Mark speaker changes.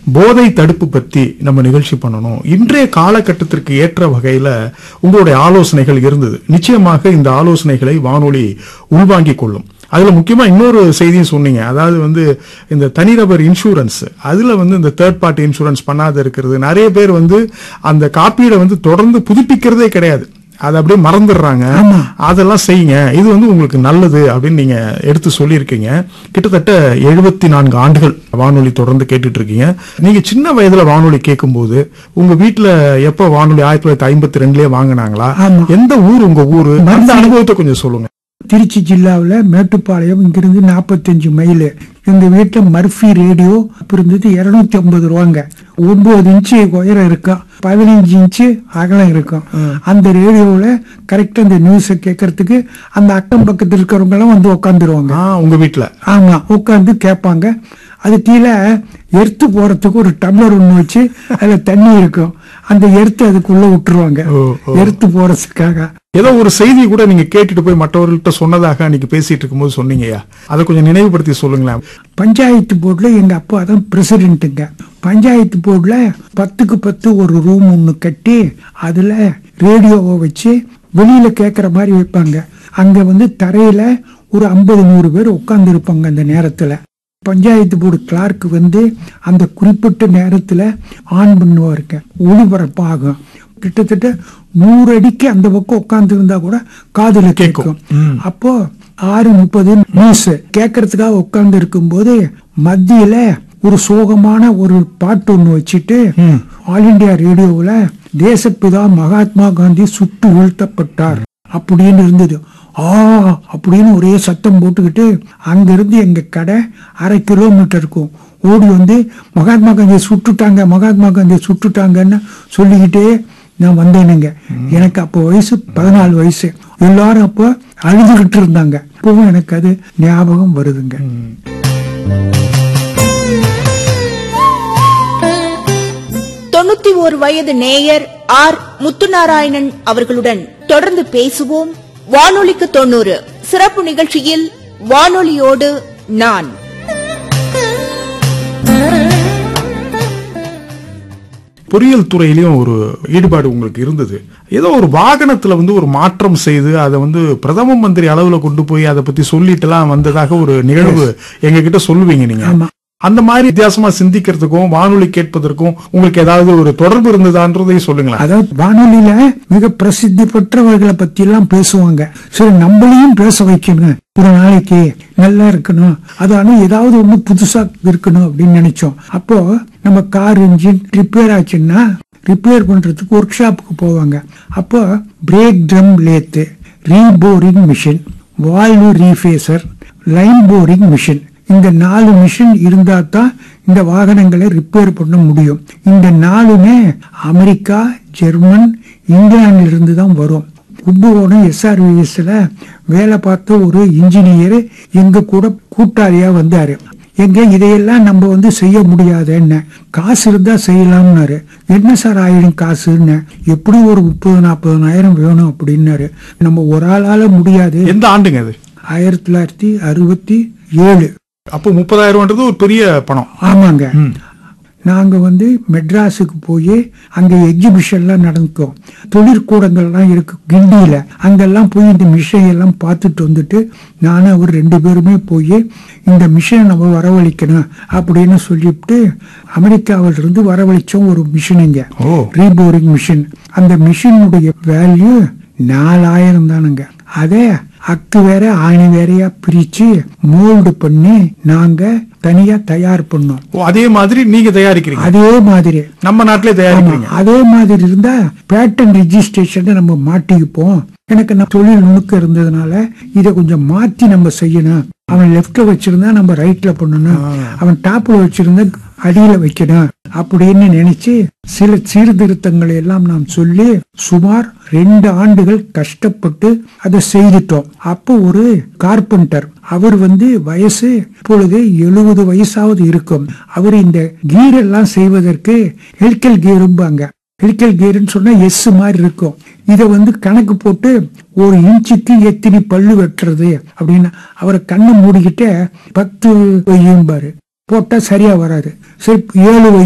Speaker 1: போதை தடுப்பு பத்தி நம்ம நிகழ்ச்சி பண்ணணும். இன்றைய காலகட்டத்திற்கு ஏற்ற வகையில உங்களுடைய ஆலோசனைகள் இருந்தது. நிச்சயமாக இந்த ஆலோசனைகளை வானொலி உள்வாங்கிக் கொள்ளும். அதுல முக்கியமா இன்னொரு செய்தியும் சொன்னீங்க. அதாவது இந்த தனிநபர் இன்சூரன்ஸ், அதுல இந்த தேர்ட் பார்ட்டி இன்சூரன்ஸ் பண்ணாத இருக்கிறது. நிறைய பேர் அந்த காப்பீடை தொடர்ந்து புதுப்பிக்கிறதே கிடையாது, அதை அப்படியே மறந்துடுறாங்க. அதெல்லாம் செய்யுங்க, இது உங்களுக்கு நல்லது அப்படின்னு நீங்க எடுத்து சொல்லியிருக்கீங்க. கிட்டத்தட்ட 74 ஆண்டுகள் வானொலி தொடர்ந்து கேட்டுட்டு இருக்கீங்க. நீங்க சின்ன வயதுல வானொலி கேட்கும் போது உங்க வீட்டுல எப்ப வானொலி 1952லயே வாங்கினாங்களா? எந்த ஊர் உங்க ஊரு? அந்த அனுபவத்தை கொஞ்சம் சொல்லுங்க.
Speaker 2: திருச்சி ஜில்லாவில் மேட்டுப்பாளையம், இங்கிருந்து 45 மைல். எங்க வீட்டுல மர்ஃபி ரேடியோ இருந்தது. 250 ரூபாங்க. 9 இன்ச்சு உயரம் இருக்கும், 15 இன்ச்சு அகலம் இருக்கும். அந்த ரேடியோல கரெக்டா இந்த நியூஸ கேட்கறதுக்கு அந்த அக்கம் பக்கத்தில் இருக்கிறவங்க எல்லாம் உட்காந்துருவாங்க
Speaker 1: உங்க வீட்டுல.
Speaker 2: ஆமா, உட்காந்து கேட்பாங்க. அது கீழே எர்த்து போறதுக்கு ஒரு டம்ளர் ஒண்ணு வச்சு அதுல தண்ணி இருக்கும். அந்த எர்த்து அதுக்குள்ள விட்டுருவாங்க எர்த்து போறதுக்காக.
Speaker 1: ஏதோ ஒரு செய்தி கூட நீங்க கேட்டுட்டு போய் மற்றவர்கள்ட்ட சொன்னதாக அன்னைக்கு பேசிட்டு இருக்கும்போது சொன்னீங்கயா, அதை கொஞ்சம் நினைவுபடுத்தி சொல்லுங்களேன்.
Speaker 2: பஞ்சாயத்து போர்டுல எங்க அப்பா தான் பிரசிடென்ட்டுங்க. பஞ்சாயத்து போர்டுல 10க்கு 10 ஒரு ரூம் ஒண்ணு கட்டி அதுல ரேடியோவை வச்சு வெளியில கேட்கற மாதிரி வைப்பாங்க. அங்க தரையில ஒரு 50-100 பேர் உட்கார்ந்து இருப்பாங்க. அந்த நேரத்துல பஞ்சாயத்து போர்டு கிளார்க் அந்த குறிப்பிட்ட நேரத்துல ஆன் பண்ணுவாருங்க, ஒளிபரப்பாகும். கிட்டத்தட்ட 100 அடிக்கு அந்த பக்கம் உட்கார்ந்து இருந்தா கூட காதுல கேட்கும். அப்போ 6:30 நியூஸ் கேட்கறதுக்காக உட்கார்ந்து இருக்கும் போது மத்தியில ஒரு சோகமான ஒரு பாட்டு ஒண்ணு வச்சுட்டு ஆல் இண்டியா ரேடியோவில் தேசப்பிதா மகாத்மா காந்தி சுட்டு வீழ்த்தப்பட்டார் அப்படின்னு இருந்தது. அப்படின்னு ஒரே சத்தம் போட்டுக்கிட்டு அங்கிருந்து எங்க கடை 1/2 கிலோமீட்டர் இருக்கும். ஓடி மகாத்மா காந்தியை சுட்டுட்டாங்க, மகாத்மா காந்தியை சுட்டுட்டாங்கன்னு சொல்லிக்கிட்டே நான் வந்தேனுங்க. எனக்கு அப்போ வயசு 14 வயசு. எல்லாரும் அப்போ அழுதுகிட்டு இருந்தாங்க. இப்பவும் எனக்கு அது ஞாபகம் வருதுங்க.
Speaker 3: 91 வயது நேயர் ஆர் முத்துநாராயணன் அவர்களுடன் தொடர்ந்து பேசுவோம். வானொலிக்கு 90 சிறப்பு நிகழ்ச்சியில் வானொலியோடு நான்.
Speaker 1: பொறியியல் துறையிலயும் ஒரு ஈடுபாடு உங்களுக்கு இருந்தது. ஏதோ ஒரு வாகனத்துல ஒரு மாற்றம் செய்து அதை பிரதம மந்திரி அளவுல கொண்டு போய் அதை பத்தி சொல்லிட்டு எல்லாம் வந்ததாக ஒரு நிகழ்வு எங்க கிட்ட சொல்லுவீங்க நீங்க. அந்த மாதிரி வித்தியாசமா சிந்திக்கிறதுக்கும் வானொலி கேட்பதற்கும் உங்களுக்கு ஏதாவது ஒரு தொடர்பு இருந்ததான்றதையும் சொல்லுங்களேன்.
Speaker 2: அதாவது வானொலியில மிக பிரசித்தி பெற்றவர்களை பத்தி எல்லாம் பேசுவாங்க. சரி, நம்மளையும் பேச வைக்கணும், ஒரு நாளைக்கு நல்லா இருக்கணும், அதான ஏதாவது ஒண்ணு புதுசா இருக்கணும் அப்படின்னு நினைச்சோம். அப்போ நம்ம கார் இன்ஜின் ரிப்பேர் ஆச்சுன்னா ரிப்பேர் பண்றதுக்கு ஒர்க் ஷாப்புக்கு போவாங்க. அப்போ break drum lathe, reboring machine, valve refacer, line boring machine, இந்த 4 மிஷின் இருந்தா தான் இந்த வாகனங்களை ரிப்பேர் பண்ண முடியும். இந்த 4மே அமெரிக்கா, ஜெர்மன், இங்கிலாந்துல இருந்து தான் வரும். கும்பகோணம் SRVSல வேலை பார்த்த ஒரு இன்ஜினியர் எங்க கூட கூட்டாளியா வந்தாரு. எங்க இதையெல்லாம் நம்ம செய்ய முடியாது, என்ன காசு இருந்தா செய்யலாம்னாரு. என்ன சார் ஆயிடும் காசுன்னு? எப்படி ஒரு 30-40 வேணும் அப்படின்னாரு. நம்ம ஒரு ஆளால முடியாது.
Speaker 1: எந்த ஆண்டுங்க அது?
Speaker 2: 1967.
Speaker 1: அப்போ 30,000 ஒரு பெரிய பணம்.
Speaker 2: ஆமாங்க. நாங்க மெட்ராஸுக்கு போய் அங்க எக்ஸிபிஷன்லாம் நடக்கும், தொழிற்கூடங்கள்லாம் இருக்கு கிண்டியில. அங்கெல்லாம் போய் இந்த மிஷினை எல்லாம் பார்த்துட்டு வந்துட்டு நானும் அவர் 2 பேருமே போய் இந்த மிஷினை நம்ம வரவழைக்கணும் அப்படின்னு சொல்லிவிட்டு அமெரிக்காவில இருந்து வரவழைச்சோம் ஒரு மிஷினுங்க, ரீபோரிங் மிஷின். அந்த மிஷினுடைய வேல்யூ 4,000 தானுங்க. அதே அக்கு வேற ஆணி வேறையா பிரிச்சு மோல்டு பண்ணி நாங்க தனியா தயார் பண்ணோம்.
Speaker 1: அதே மாதிரி நீங்க தயாரிக்கிறீங்க?
Speaker 2: அதே மாதிரி நம்ம நாட்டிலே தயாரிக்கிறீங்க. அதே மாதிரி இருந்தா பேட்டன் ரெஜிஸ்ட்ரேஷன் நம்ம மாட்டிப்போம். எனக்கு தொழில் நுணுக்கம் இருந்ததுனால இதை கொஞ்சம் மாத்தி நம்ம செய்யணும். அவன் லெப்ட்ல வச்சிருந்தா நம்ம ரைட்ல பண்ணணும், அவன் டாப்ல வச்சிருந்தா அடியில வைக்கணும் அப்படின்னு நினைச்சு சில சீர்திருத்தங்களை எல்லாம் நாம் சொல்லி சுமார் 2 ஆண்டுகள் கஷ்டப்பட்டு அதை செய்துட்டோம். அப்போ ஒரு கார்பெண்டர், அவர் வயசு இப்பொழுது 70 வயசாவது இருக்கும். அவர் இந்த கீர் எல்லாம் செய்வதற்கு ஹெலிக்கல் கீரும்பாங்க. ஹெலிக்கல் கீர்னு சொன்னா எஸ் மாதிரி இருக்கும். இத கணக்கு போட்டு 1 இன்ச்சுக்கு எத்தனை பல்லு வெட்டுறது அப்படின்னு அவரை கண்ணை மூடிக்கிட்டே 10 வையும்பாரு. போட்டா சரியா வராது. சரி 7